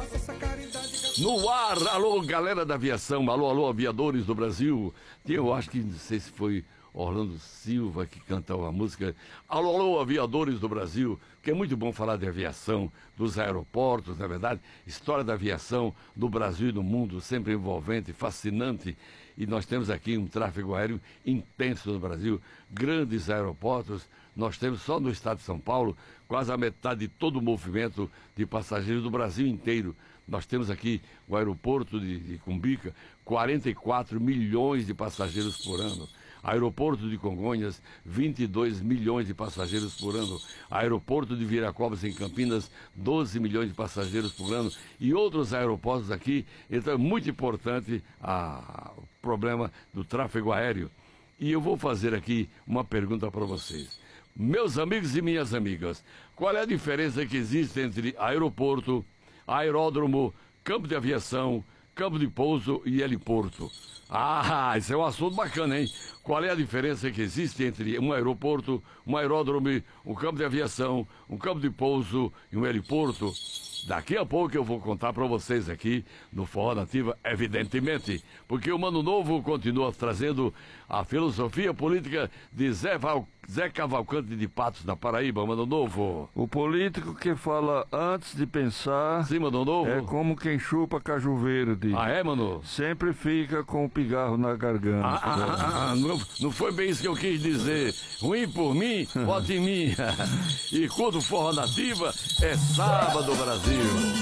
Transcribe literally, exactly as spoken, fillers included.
No ar, alô galera da aviação, alô, alô aviadores do Brasil. Eu acho que, não sei se foi Orlando Silva que cantou a música Alô, alô aviadores do Brasil, que é muito bom falar de aviação, dos aeroportos, na verdade, história da aviação do Brasil e do mundo, sempre envolvente, fascinante. E nós temos aqui um tráfego aéreo intenso no Brasil, grandes aeroportos. Nós temos só no estado de São Paulo quase a metade de todo o movimento de passageiros do Brasil inteiro. Nós temos aqui o aeroporto de, de Cumbica, quarenta e quatro milhões de passageiros por ano. Aeroporto de Congonhas, vinte e dois milhões de passageiros por ano. Aeroporto de Viracopos, em Campinas, doze milhões de passageiros por ano. E outros aeroportos aqui. Então é muito importante a, o problema do tráfego aéreo. E eu vou fazer aqui uma pergunta para vocês. Meus amigos e minhas amigas, qual é a diferença que existe entre aeroporto, aeródromo, campo de aviação, campo de pouso e heliporto? Ah, isso é um assunto bacana, hein? Qual é a diferença que existe entre um aeroporto, um aeródromo, um campo de aviação, um campo de pouso e um heliporto? Daqui a pouco eu vou contar para vocês aqui no Forró Nativa, evidentemente, porque o Mano Novo continua trazendo a filosofia política de Zé, Val... Zé Cavalcante de Patos, da Paraíba. Mano Novo. O político que fala antes de pensar. Sim, Mano Novo. É como quem chupa caju verde. Ah, é, Mano? Sempre fica com o pigarro na garganta. Ah, ah, ah, ah, não, não foi bem isso que eu quis dizer. Ruim por mim, vote em mim. E quando Forró Nativa é sábado, Brasil.